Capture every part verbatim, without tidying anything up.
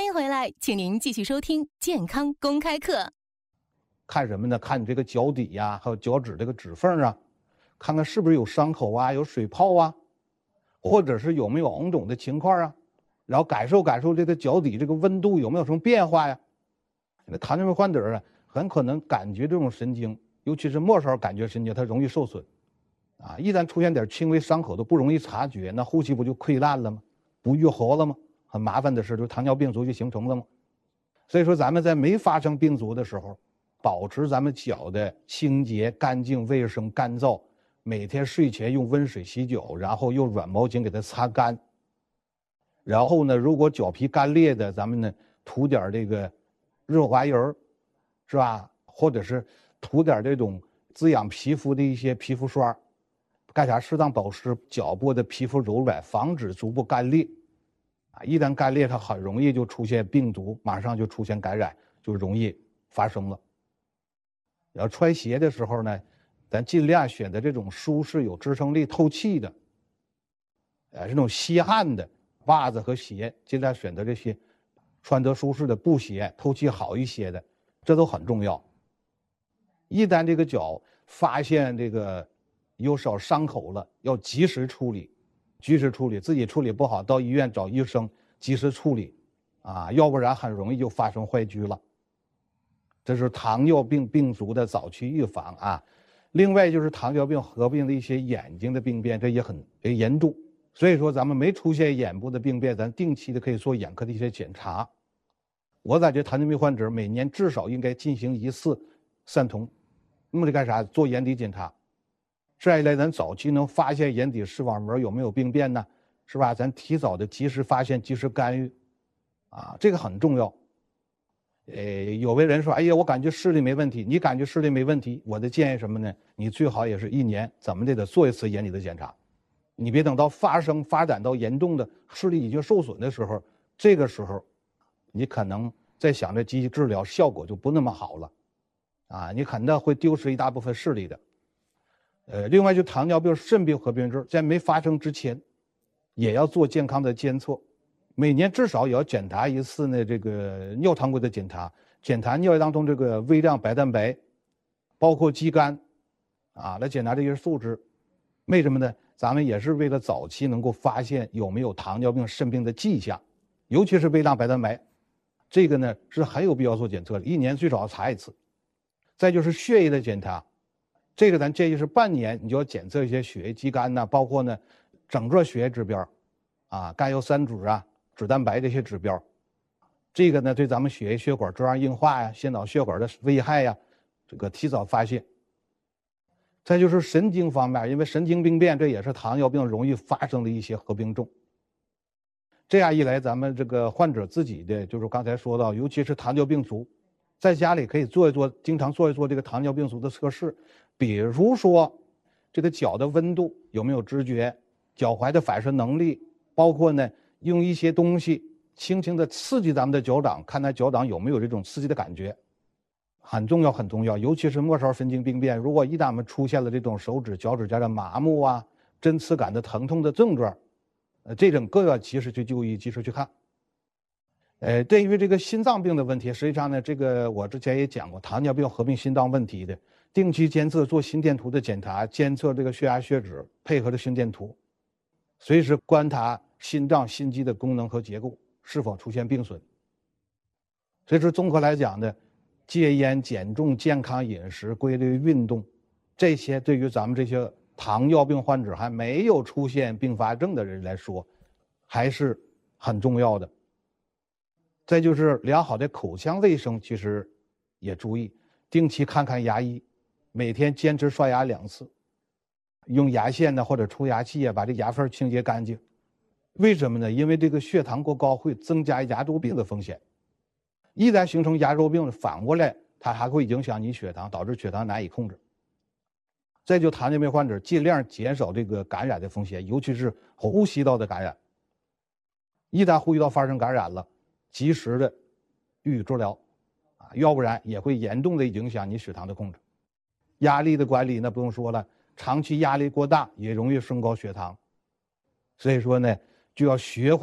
欢迎回来，请您继续收听健康公开课。 看什么呢？看你这个脚底呀、啊，还有脚趾这个指缝啊，看看是不是有伤口啊，有水泡啊，或者是有没有红肿的情况啊，然后感受感受这个脚底这个温度有没有什么变化呀？那糖尿病患者啊，很可能感觉这种神经，尤其是末梢感觉神经，它容易受损，啊，一旦出现点轻微伤口都不容易察觉，那后期不就溃烂了吗？不愈合了吗？很麻烦的事，就糖尿病足就形成了吗？所以说咱们在没发生病足的时候，保持咱们脚的清洁、干净、卫生、干燥，每天睡前用温水洗脚，然后用软毛巾给它擦干。然后呢，如果脚皮干裂的，咱们呢涂点这个润滑油，是吧？或者是涂点这种滋养皮肤的一些皮肤刷，干啥？适当保湿脚部的皮肤柔软，防止足部干裂。啊，一旦干裂，它很容易就出现病毒，马上就出现感染，就容易发生了。然后穿鞋的时候呢，咱尽量选择这种舒适、有支撑力、透气的，呃，这种吸汗的袜子和鞋，尽量选择这些穿得舒适的布鞋，透气好一些的，这都很重要。一旦这个脚发现这个有小伤口了，要及时处理。及时处理，自己处理不好，到医院找医生及时处理，啊，要不然很容易就发生坏疽了。这是糖尿病病足的早期预防啊。另外就是糖尿病合并的一些眼睛的病变，这也很严重。所以说咱们没出现眼部的病变，咱定期的可以做眼科的一些检查。我感觉糖尿病患者每年至少应该进行一次散瞳，目的干啥？做眼底检查。再一来，咱早期能发现眼底视网膜有没有病变呢？是吧？咱提早的及时发现，及时干预，啊，这个很重要。呃，有的人说，哎呀，我感觉视力没问题，你感觉视力没问题，我的建议什么呢？你最好也是一年怎么的得做一次眼底的检查，你别等到发生发展到严重的视力已经受损的时候，这个时候，你可能在想着积极治疗，效果就不那么好了，啊，你可能会丢失一大部分视力的。呃，另外就糖尿病、肾病合并症，在没发生之前，也要做健康的监测，每年至少也要检查一次呢。这个尿常规的检查，检查尿液当中这个微量白蛋白，包括肌酐，啊，来检查这些数值。为什么呢？咱们也是为了早期能够发现有没有糖尿病、肾病的迹象，尤其是微量白蛋白，这个呢是很有必要做检测的，一年最少要查一次。再就是血液的检查。这个咱建议是半年你就要检测一些血液肌酐呐，包括呢整个血液指标，啊，甘油三酯啊、脂蛋白这些指标，这个呢对咱们血液血管粥样硬化呀、先导血管的危害呀，这个提早发现。再就是神经方面，因为神经病变这也是糖尿病容易发生的一些合并症。这样一来，咱们这个患者自己的就是刚才说到，尤其是糖尿病足，在家里可以做一做，经常做一做这个糖尿病足的测试。比如说，这个脚的温度有没有知觉，脚踝的反射能力，包括呢用一些东西轻轻的刺激咱们的脚掌，看他脚掌有没有这种刺激的感觉，很重要很重要。尤其是末梢神经病变，如果一旦我们出现了这种手指、脚趾甲的麻木啊、针刺感的疼痛的症状，呃，这种更要及时去就医，及时去看。呃，对于这个心脏病的问题，实际上呢，这个我之前也讲过，糖尿病合并心脏问题的。定期监测做心电图的检查，监测这个血压血脂，配合着心电图，随时观察心脏心肌的功能和结构是否出现病损。所以说综合来讲呢，戒烟、减重、健康饮食、规律运动，这些对于咱们这些糖尿病患者还没有出现并发症的人来说，还是很重要的。再就是良好的口腔卫生，其实也注意定期看看牙医。每天坚持刷牙两次，用牙线呢或者除牙器啊，把这牙缝清洁干净。为什么呢？因为这个血糖过高会增加牙周病的风险。一旦形成牙周病，反过来它还会影响你血糖，导致血糖难以控制。再就糖尿病患者尽量减少这个感染的风险，尤其是呼吸道的感染。一旦呼吸道发生感染了，及时的予以治疗，啊，要不然也会严重的影响你血糖的控制。压力的管理那不用说了，长期压力过大也容易升高血糖，所以说呢，就要学会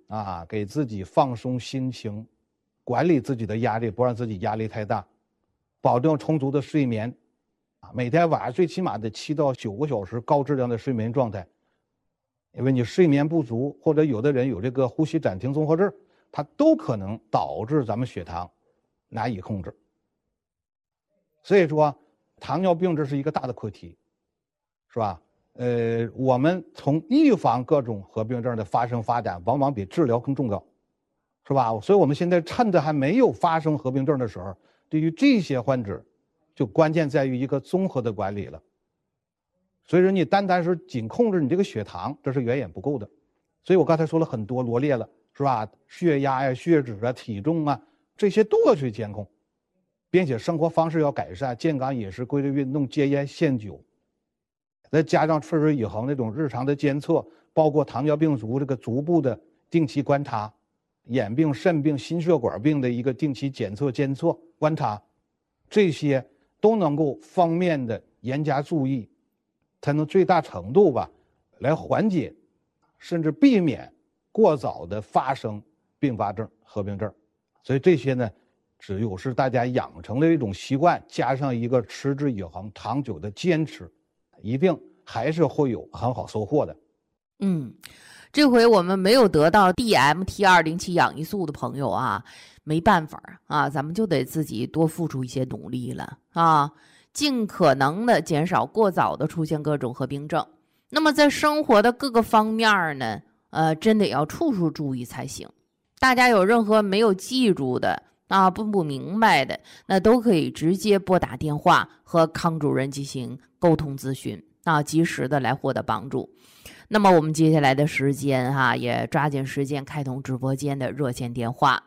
啊，给自己放松心情，管理自己的压力，不让自己压力太大，保证充足的睡眠，啊，每天晚上最起码得七到九个小时高质量的睡眠状态。因为你睡眠不足，或者有的人有这个呼吸暂停综合症，它都可能导致咱们血糖难以控制。所以说，糖尿病这是一个大的课题，是吧？呃，我们从预防各种合并症的发生发展，往往比治疗更重要，是吧？所以我们现在趁着还没有发生合并症的时候，对于这些患者，就关键在于一个综合的管理了。所以说，你单单是仅控制你这个血糖，这是远远不够的。所以我刚才说了很多，罗列了，是吧？血压呀、血脂啊、体重啊，这些都要去监控，并且生活方式要改善，健康饮食、规律运动、戒烟限酒，再加上持之以恒那种日常的监测，包括糖尿病足这个足部的定期观察，眼病、肾病、心血管病的一个定期检测、监测、观察，这些都能够方面的严加注意，才能最大程度吧来缓解，甚至避免过早的发生并发症、合并症。所以这些呢，只有是大家养成了一种习惯，加上一个持之以恒、长久的坚持，一定还是会有很好收获的。 嗯，这回我们没有得到 D M T 二零七 氧胰素的朋友啊，没办法啊，咱们就得自己多付出一些努力了啊，尽可能的减少过早的出现各种合并症。那么在生活的各个方面呢，呃，真得要处处注意才行。大家有任何没有记住的啊，不不明白的，那都可以直接拨打电话和康主任进行沟通咨询啊，及时的来获得帮助。那么我们接下来的时间哈、啊，也抓紧时间开通直播间的热线电话。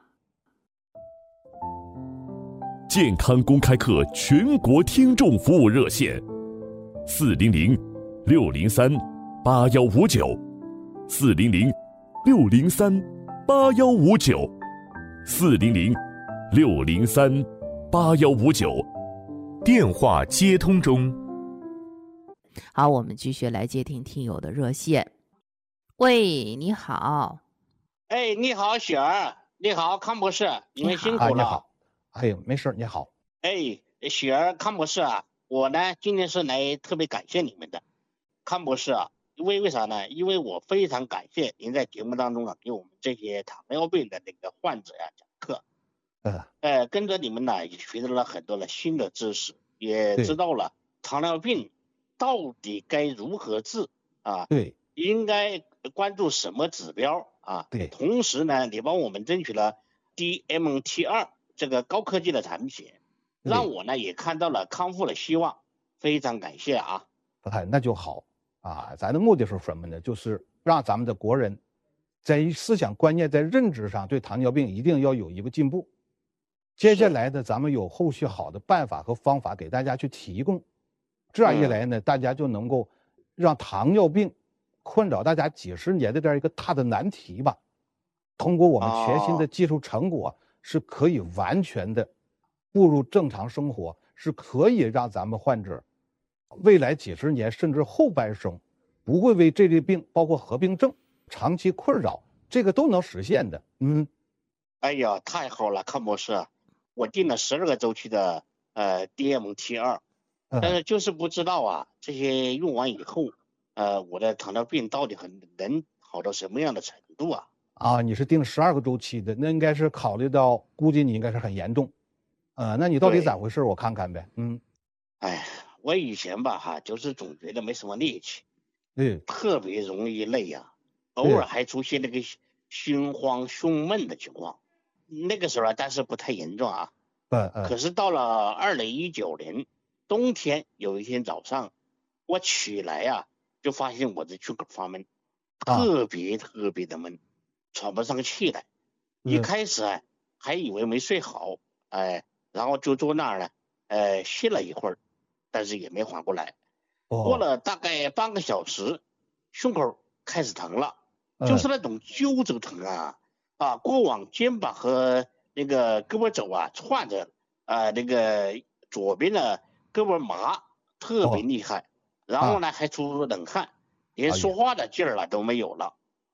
健康公开课全国听众服务热线：四零零六零三八幺五九，四零零六零三八幺五九，四零零六零三八幺五九，电话接通中。 好，我们继续来接听听友的热线。喂，你好。 哎，你好，雪儿。你好，康博士，你们辛苦了。 啊、你好。哎呦，没事，你好。 哎，雪儿，康博士啊，我呢今天是来特别感谢你们的，康博士啊，因为为啥呢？因为我非常感谢您在节目当中啊，给我们这些糖尿病的那个患者呀、啊、讲课。 嗯。 呃，跟着你们呢，也学到了很多的新的知识，也知道了糖尿病到底该如何治啊？ 对， 应该关注什么指标啊？ 对。 同时呢，你帮我们争取了 D M T 二 这个高科技的产品，让我呢也看到了康复的希望，非常感谢啊！ 哎，那就好啊。咱的目的是什么呢？就是让咱们的国人在思想观念、在认知上对糖尿病一定要有一个进步。接下来呢，咱们有后续好的办法和方法给大家去提供。这样一来呢，大家就能够让糖尿病困扰大家几十年的这样一个大的难题吧，通过我们全新的技术成果，是可以完全的步入正常生活，是可以让咱们患者未来几十年甚至后半生不会为这类病，包括合并症长期困扰，这个都能实现的。嗯， 哎呀，太好了，康博士，我定了十二个周期的呃 D M T 二。但是就是不知道啊，这些用完以后，呃，我的糖尿病到底很能好到什么样的程度啊？ 啊，你是定十二个周期的，那应该是考虑到，估计你应该是很严重，呃，那你到底咋回事？我看看呗。嗯， 哎，我以前吧哈，就是总觉得没什么力气， 对， 特别容易累呀、啊，偶尔还出现那个心慌胸闷的情况，那个时候啊，但是不太严重啊。 嗯嗯。 可是到了二零一九年。冬天有一天早上，我起来呀、啊，就发现我的胸口发闷，特别特别的闷，啊、喘不上气来。嗯、一开始啊，还以为没睡好，哎，然后就坐那儿呢，呃，歇了一会儿，但是也没缓过来。哦、过了大概半个小时，胸口开始疼了，嗯、就是那种揪着疼啊啊！过往肩膀和那个胳膊肘啊串着，啊、呃，那个左边的。胳膊麻特别厉害，哦、然后呢、啊、还出冷汗，连说话的劲儿了都没有了。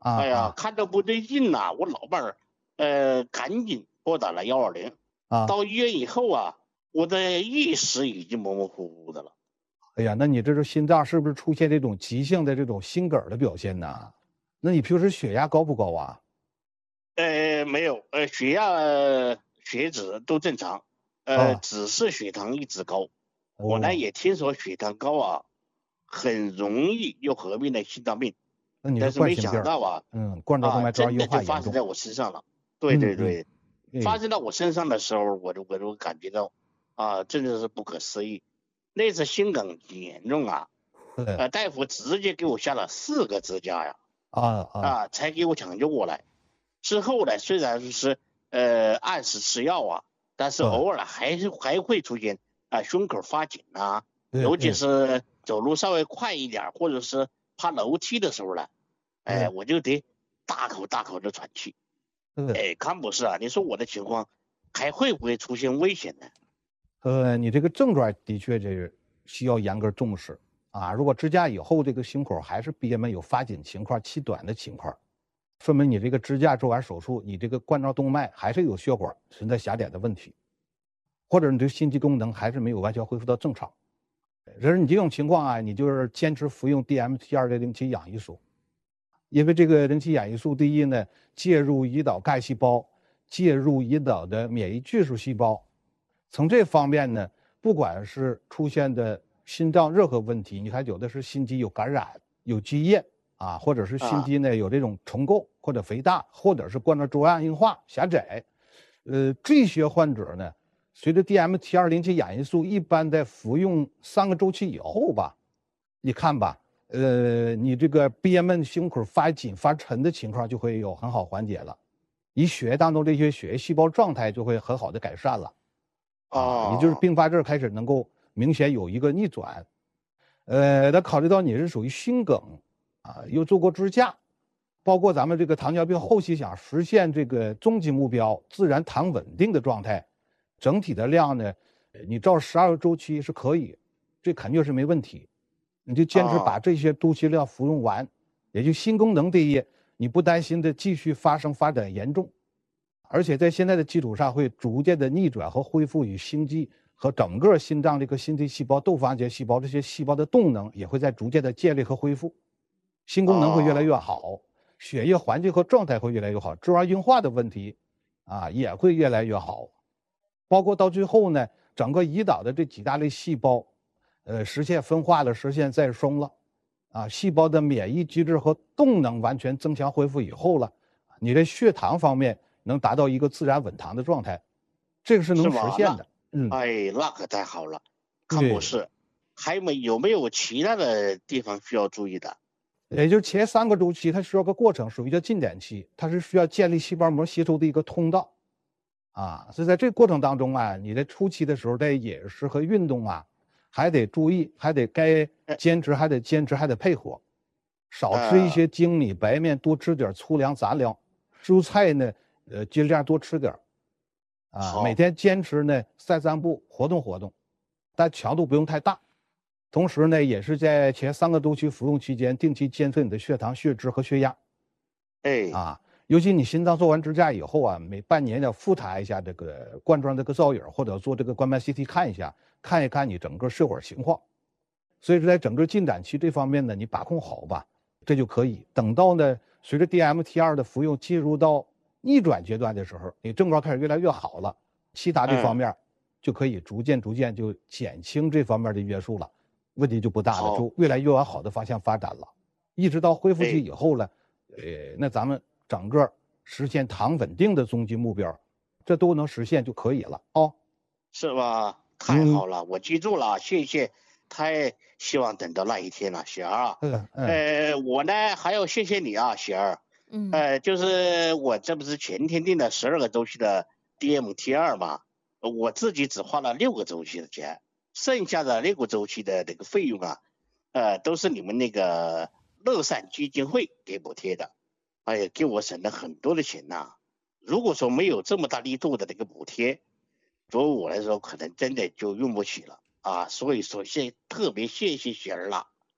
啊， 哎呀， 啊看着不对劲呐、我老伴儿呃赶紧拨打了幺二零。 啊， 到医院以后啊，我的意识已经模模糊糊的了。 哎呀，那你这是心脏是不是出现这种急性的这种心梗的表现呢？那你平时血压高不高啊？ 呃，没有，呃，血压、呃血脂都正常，呃， 啊， 只是血糖一直高。我呢哦， 也听说血糖高啊，很容易又合并了心脏病， 那你是但是没冠心病儿， 想到啊嗯，冠状动啊， 脉粥样真的就硬化严重， 发生在我身上了。对嗯嗯， 对对，发哎， 生到我身上的时候，我就我就感觉到啊，真的是不可思议。那次心梗挺严重啊， 对， 呃，大夫直接给我下了四个支架呀， 啊啊， 啊，才给我抢救过来。之后呢，虽然是呃按时吃药啊，但是对偶尔还是还会出现啊、胸口发紧呐、尤其对对是走路稍微快一点，或者是爬楼梯的时候呢，哎， 对我就得大口大口的喘气。 对， 哎，康博士啊，你说我的情况还会不会出现危险呢？ 呃，你这个症状的确这个需要严格重视啊。如果支架以后这个胸口还是憋闷有发紧情况、气短的情况，说明你这个支架做完手术，你这个冠状动脉还是有血管存在狭窄的问题，或者你这心肌功能还是没有完全恢复到正常。只是你这种情况啊，你就是坚持服用 D M T 二零零七氧胰素，因为这个零七氧胰素第一呢，介入胰岛干细胞，介入胰岛的免疫巨噬细胞。从这方面呢，不管是出现的心脏任何问题，你看有的是心肌有感染、有积液啊，或者是心肌呢有这种重构或者肥大，或者是冠状粥样硬化狭窄，呃，这些患者呢，随着 D M T 二零七氧胰素一般在服用三个周期以后吧，你看吧，呃，你这个憋闷、胸口发紧、发沉的情况就会有很好缓解了，你血液当中这些血液细胞状态就会很好的改善了。啊，也就是哦， 并发症开始能够明显有一个逆转。呃，那考虑到你是属于心梗，啊，又做过支架，包括咱们这个糖尿病后期想实现这个终极目标自然糖稳定的状态，整体的量呢，呃你照十二个周期是可以，这肯定是没问题。你就坚持把哦， 这些周期量服用完，也就心功能第一，你不担心的继续发生发展严重。而且在现在的基础上，会逐渐的逆转和恢复与心肌和整个心脏这个心肌细胞、窦房结细胞这些细胞的动能也会在逐渐的建立和恢复，心功能会越来越好，血液环境和状态会越来越好，粥样硬化的问题啊也会越来越好，包括到最后呢，整个胰岛的这几大类细胞，呃，实现分化了，实现再生了，啊，细胞的免疫机制和动能完全增强恢复以后了，你的血糖方面能达到一个自然稳糖的状态，这个是能实是吗？那现的。嗯， 哎，那可太好了，康博对， 士，还没有没有其他的地方需要注意的？ 也就是前三个周期它需要个过程，属于叫进展期，它是需要建立细胞膜吸收的一个通道，啊，所以在这个过程当中啊，你在初期的时候在饮食和运动啊，还得注意，还得该呃坚持，还得坚持，还得配合，少吃一呃， 些精米白面，多吃点粗粮杂粮，蔬菜呢，呃，尽量多吃点儿啊，每好， 天坚持呢散散步，活动活动，但强度不用太大。同时呢，也是在前三个周期服用期间，定期监测你的血糖、血脂和血压哎， 啊。尤其你心脏做完支架以后啊，每半年要复查一下这个冠状这个造影，或者做这个冠脉 C T 看一下，看一看你整个血管情况。所以说，在整个进展期这方面呢，你把控好吧，这就可以。等到呢，随着 D M T 二的服用进入到逆转阶段的时候，你症状开始越来越好了，其他这方嗯， 面就可以逐渐逐渐就减轻这方面的约束了，问题就不大了， 好， 就越来越往好的方向发展了。一直到恢复期哎， 以后呢，呃，那咱们整个实现糖稳定的终极目标，这都能实现就可以了哦。 是吧？太嗯好了，我记住了，谢谢，太希望等到那一天了，雪儿啊。 嗯嗯呃，我呢还要谢谢你啊，雪儿。 嗯呃，就是我这不是前天订了十二个周期的 D M T 二嘛，呃我自己只花了六个周期的钱，剩下的六个周期的那个费用啊，呃，都是你们那个乐善基金会给补贴的，哎呀，给我省了很多的钱呐、如果说没有这么大力度的那个补贴，作为我来说，可能真的就用不起了啊。所以说，谢特别谢谢雪儿了。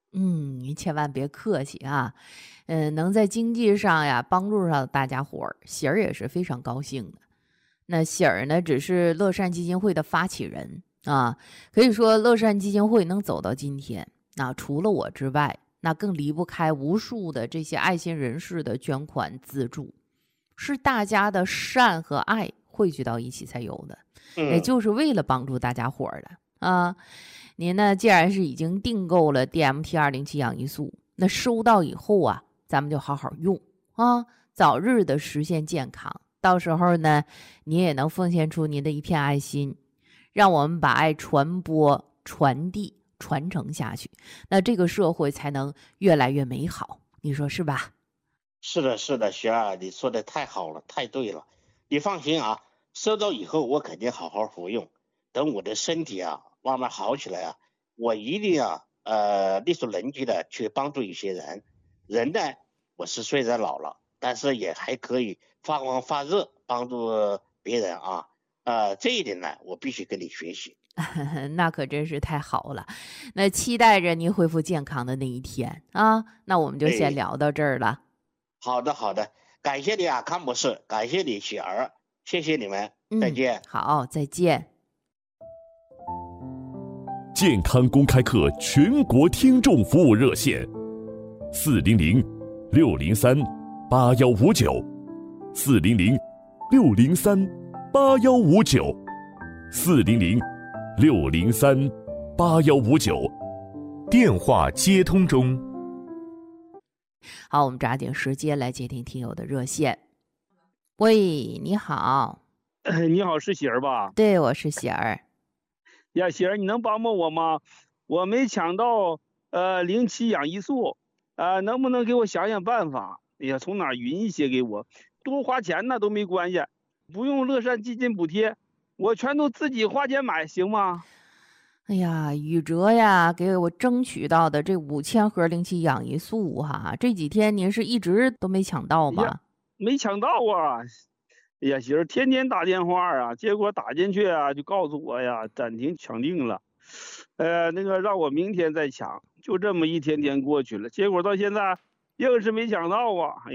嗯，您千万别客气啊，嗯，能在经济上呀帮助上大家伙儿，喜儿也是非常高兴的。那喜儿呢，只是乐善基金会的发起人啊，可以说乐善基金会能走到今天，那除了我之外，那更离不开无数的这些爱心人士的捐款资助，是大家的善和爱汇聚到一起才有的，也就是为了帮助大家伙儿的啊。您呢，既然是已经订购了 D M T 二零七养益素，那收到以后啊，咱们就好好用啊，早日的实现健康。到时候呢，您也能奉献出您的一片爱心，让我们把爱传播、传递、传承下去，那这个社会才能越来越美好。你说是吧？ 是的，是的，雪儿，你说的太好了，太对了。你放心啊，收到以后我肯定好好服用。等我的身体啊慢慢好起来啊，我一定啊呃力所能及的去帮助一些人。人呢，我是虽然老了，但是也还可以发光发热，帮助别人啊。呃，这一点呢，我必须跟你学习。 那可真是太好了，那期待着您恢复健康的那一天啊。那我们就先聊到这儿了。 好的，好的，感谢你啊，康博士，感谢你，喜儿，谢谢你们，再见。 嗯、好，再见。 健康公开课全国听众服务热线：四零零六零三八幺五九，四零零六零三八幺五九，四零零六零三八幺五九， 电话接通中。 好，我们抓紧时间来接听听友的热线。喂，你好。 你好，是喜儿吧？ 对，我是喜儿。 呀，喜儿，你能帮帮我吗？我没抢到呃零七养益素，呃，能不能给我想想办法？哎呀，从哪儿匀一些给我？多花钱那都没关系，不用乐善基金补贴，我全都自己花钱买，行吗？ 哎呀，宇哲呀，给我争取到的这五千盒零七养益素哈，这几天您是一直都没抢到吗？ 没抢到啊！哎呀，媳妇儿天天打电话啊，结果打进去啊，就告诉我呀，暂停抢定了，呃，那个让我明天再抢，就这么一天天过去了，结果到现在硬是没抢到啊！哎